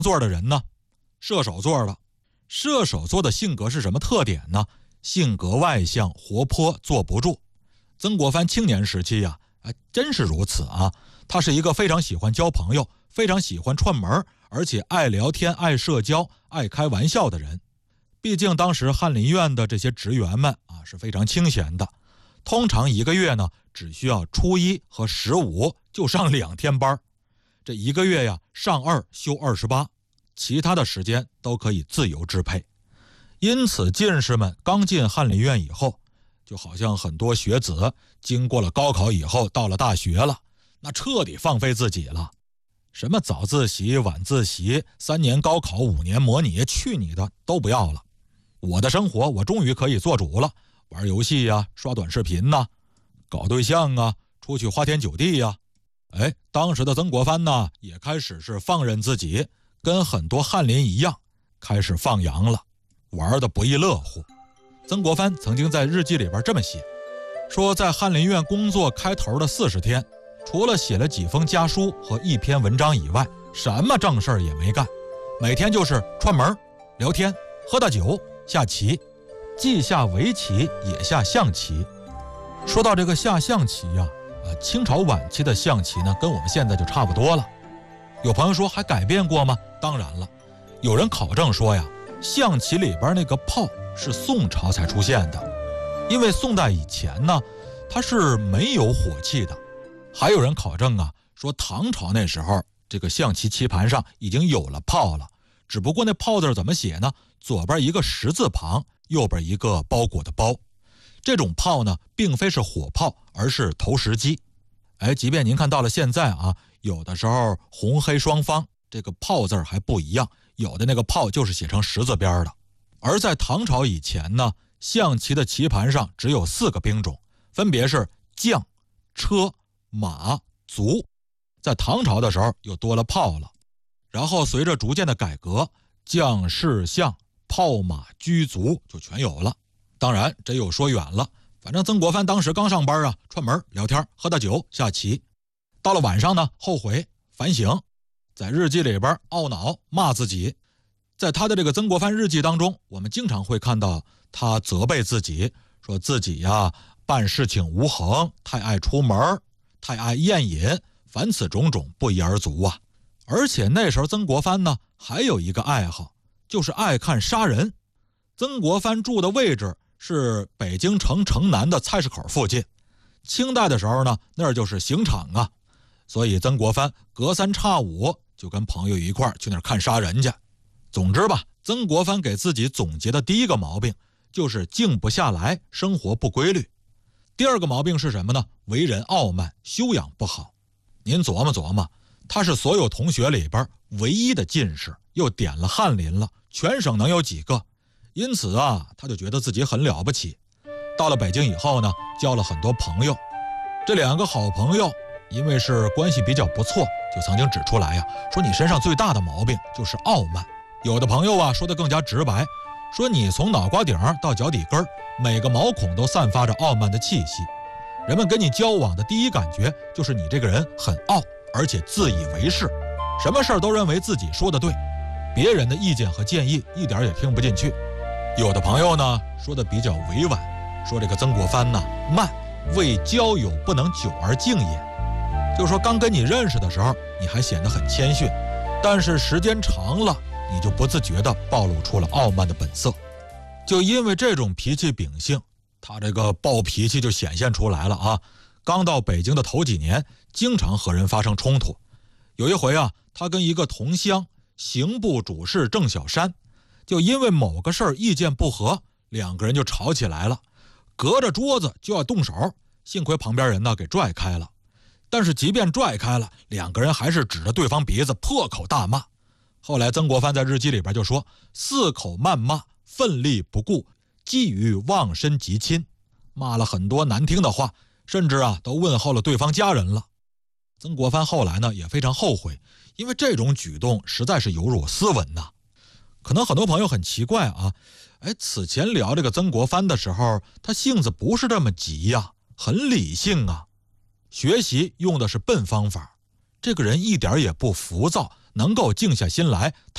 座的人呢？射手座的。射手座的性格是什么特点呢？性格外向活泼，坐不住。曾国藩青年时期真是如此啊。他是一个非常喜欢交朋友，非常喜欢串门，而且爱聊天、爱社交、爱开玩笑的人。毕竟当时翰林院的这些职员们是非常清闲的，通常一个月呢只需要初一和15就上2天班，这一个月上2休28，其他的时间都可以自由支配。因此进士们刚进翰林院以后，就好像很多学子经过了高考以后到了大学了，那彻底放飞自己了。什么早自习、晚自习、3年高考、5年模拟，去你的，都不要了。我的生活我终于可以做主了，玩游戏刷短视频搞对象出去花天酒地当时的曾国藩呢也开始是放任自己，跟很多翰林一样开始放羊了，玩得不亦乐乎。曾国藩曾经在日记里边这么写，说在翰林院工作开头的40天，除了写了几封家书和1篇文章以外，什么正事也没干，每天就是串门、聊天、喝大酒、下棋，既下围棋也下象棋。说到这个下象棋清朝晚期的象棋呢，跟我们现在就差不多了。有朋友说还改变过吗？当然了，有人考证说象棋里边那个炮是宋朝才出现的，因为宋代以前呢，它是没有火器的。还有人考证说唐朝那时候这个象棋棋盘上已经有了炮了，只不过那炮字怎么写呢？左边一个十字旁，右边一个包裹的包。这种炮呢，并非是火炮，而是投石机。即便您看到了现在有的时候红黑双方这个炮字还不一样，有的那个炮就是写成十字边的。而在唐朝以前呢，象棋的棋盘上只有4个兵种，分别是将、车、马、卒。在唐朝的时候又多了炮了，然后随着逐渐的改革，将士象、炮马车卒就全有了。当然这又说远了，反正曾国藩当时刚上班串门、聊天、喝大酒、下棋，到了晚上呢后悔反省，在日记里边懊恼骂自己。在他的这个曾国藩日记当中，我们经常会看到他责备自己，说自己办事情无恒，太爱出门，太爱宴饮，凡此种种不一而足而且那时候曾国藩呢还有一个爱好，就是爱看杀人。曾国藩住的位置是北京城南的菜市口附近，清代的时候呢那儿就是刑场所以曾国藩隔3差5就跟朋友一块儿去那儿看杀人去。总之吧，曾国藩给自己总结的第一个毛病就是静不下来，生活不规律。第二个毛病是什么呢？为人傲慢，修养不好。您琢磨琢磨，他是所有同学里边唯一的进士，又点了翰林了，全省能有几个？因此他就觉得自己很了不起。到了北京以后呢，交了很多朋友。这2个好朋友因为是关系比较不错，就曾经指出来说你身上最大的毛病就是傲慢。有的朋友说得更加直白，说你从脑瓜顶到脚底根，每个毛孔都散发着傲慢的气息。人们跟你交往的第一感觉就是你这个人很傲，而且自以为是，什么事都认为自己说的对，别人的意见和建议一点也听不进去。有的朋友呢说的比较委婉，说这个曾国藩慢，为交友不能久而敬也。就是说刚跟你认识的时候你还显得很谦逊，但是时间长了你就不自觉地暴露出了傲慢的本色。就因为这种脾气秉性，他这个暴脾气就显现出来了刚到北京的头几年，经常和人发生冲突。有一回他跟一个同乡刑部主事郑小山，就因为某个事儿意见不合，2个人就吵起来了，隔着桌子就要动手，幸亏旁边人给拽开了。但是即便拽开了，2个人还是指着对方鼻子破口大骂。后来曾国藩在日记里边就说，4口谩骂，奋力不顾，基于忘身及亲，骂了很多难听的话，甚至都问候了对方家人了。曾国藩后来呢也非常后悔，因为这种举动实在是有辱斯文可能很多朋友很奇怪此前聊这个曾国藩的时候，他性子不是这么急很理性学习用的是笨方法，这个人一点也不浮躁，能够静下心来